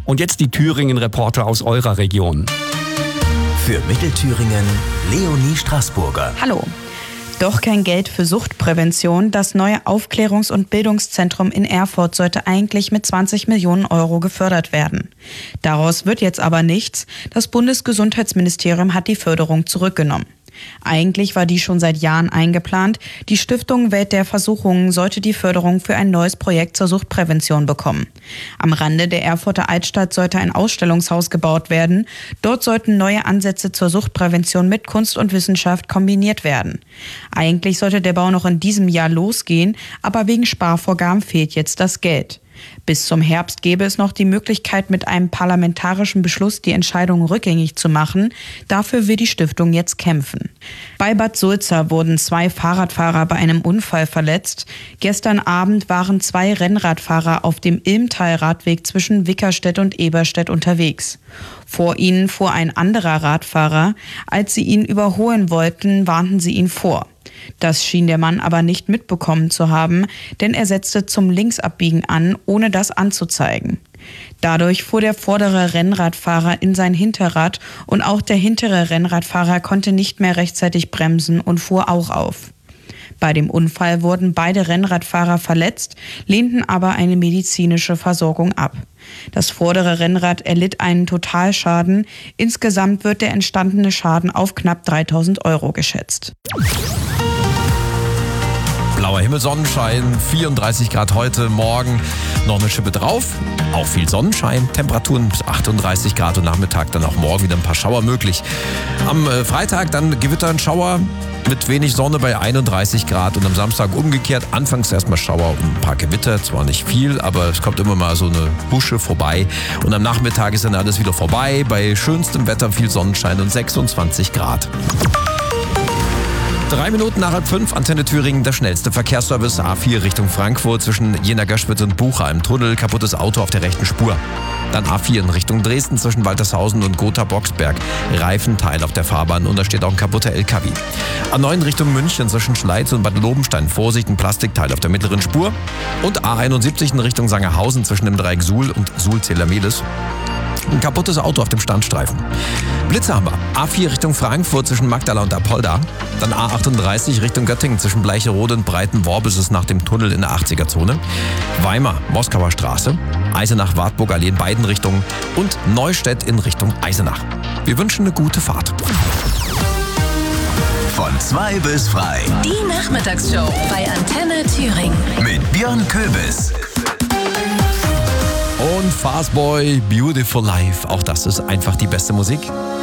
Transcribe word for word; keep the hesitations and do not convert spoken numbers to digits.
Und jetzt die Thüringen-Reporter aus eurer Region. Für Mittelthüringen Leonie Straßburger. Hallo. Doch kein Geld für Suchtprävention. Das neue Aufklärungs- und Bildungszentrum in Erfurt sollte eigentlich mit zwanzig Millionen Euro gefördert werden. Daraus wird jetzt aber nichts. Das Bundesgesundheitsministerium hat die Förderung zurückgenommen. Eigentlich war die schon seit Jahren eingeplant. Die Stiftung Welt der Versuchungen sollte die Förderung für ein neues Projekt zur Suchtprävention bekommen. Am Rande der Erfurter Altstadt sollte ein Ausstellungshaus gebaut werden. Dort sollten neue Ansätze zur Suchtprävention mit Kunst und Wissenschaft kombiniert werden. Eigentlich sollte der Bau noch in diesem Jahr losgehen, aber wegen Sparvorgaben fehlt jetzt das Geld. Bis zum Herbst gäbe es noch die Möglichkeit, mit einem parlamentarischen Beschluss die Entscheidung rückgängig zu machen. Dafür will die Stiftung jetzt kämpfen. Bei Bad Sulza wurden zwei Fahrradfahrer bei einem Unfall verletzt. Gestern Abend waren zwei Rennradfahrer auf dem Ilmtal-Radweg zwischen Wickerstedt und Eberstedt unterwegs. Vor ihnen fuhr ein anderer Radfahrer. Als sie ihn überholen wollten, warnten sie ihn vor. Das schien der Mann aber nicht mitbekommen zu haben, denn er setzte zum Linksabbiegen an, ohne das anzuzeigen. Dadurch fuhr der vordere Rennradfahrer in sein Hinterrad und auch der hintere Rennradfahrer konnte nicht mehr rechtzeitig bremsen und fuhr auch auf. Bei dem Unfall wurden beide Rennradfahrer verletzt, lehnten aber eine medizinische Versorgung ab. Das vordere Rennrad erlitt einen Totalschaden. Insgesamt wird der entstandene Schaden auf knapp dreitausend Euro geschätzt. Blauer Himmel, Sonnenschein, vierunddreißig Grad heute, morgen noch eine Schippe drauf. Auch viel Sonnenschein, Temperaturen bis achtunddreißig Grad und Nachmittag dann auch morgen wieder ein paar Schauer möglich. Am äh, Freitag dann Gewitter und Schauer mit wenig Sonne bei einunddreißig Grad und am Samstag umgekehrt. Anfangs erstmal Schauer und ein paar Gewitter, zwar nicht viel, aber es kommt immer mal so eine Husche vorbei. Und am Nachmittag ist dann alles wieder vorbei, bei schönstem Wetter viel Sonnenschein und sechsundzwanzig Grad. Drei Minuten nach halb fünf, Antenne Thüringen, der schnellste Verkehrsservice. A vier Richtung Frankfurt zwischen Jena-Göschwitz und Bucha im Tunnel, kaputtes Auto auf der rechten Spur. Dann A vier in Richtung Dresden zwischen Waltershausen und Gotha-Boxberg. Reifenteil auf der Fahrbahn und da steht auch ein kaputter L K W. A neun Richtung München zwischen Schleiz und Bad Lobenstein. Vorsicht, ein Plastikteil auf der mittleren Spur. Und A einundsiebzig in Richtung Sangerhausen zwischen dem Dreieck Suhl und Suhl-Zelamelis. Ein kaputtes Auto auf dem Standstreifen. Blitze haben wir. A vier Richtung Frankfurt zwischen Magdala und Apolda. Dann A achtunddreißig Richtung Göttingen zwischen Bleicherode und Breitenworb ist es nach dem Tunnel in der achtziger-Zone. Weimar, Moskauer Straße. Eisenach-Wartburg-Allee in beiden Richtungen. Und Neustädt in Richtung Eisenach. Wir wünschen eine gute Fahrt. Von zwei bis frei. Die Nachmittagsshow bei Antenne Thüringen. Mit Björn Köbis. Und Fastboy, Beautiful Life. Auch das ist einfach die beste Musik.